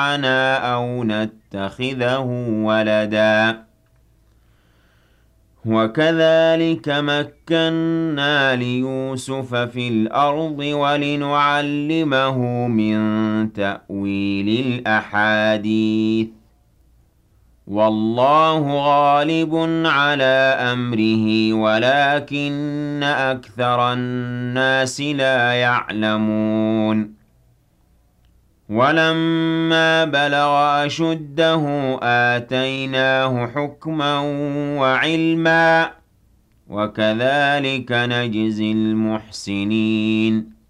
أو نتخذه ولدا وكذلك مكنا ليوسف في الأرض ولنعلمه من تأويل الأحاديث والله غالب على أمره ولكن أكثر الناس لا يعلمون ولما بلغ أشده آتيناه حكما وعلما وكذلك نجزي المحسنين